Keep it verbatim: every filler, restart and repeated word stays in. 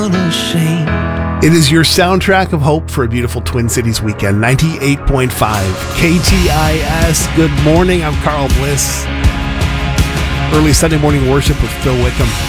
unashamed. It is your soundtrack of hope for a beautiful Twin Cities weekend. ninety-eight point five K T I S. Good morning. I'm Carl Bliss. Early Sunday morning worship with Phil Wickham.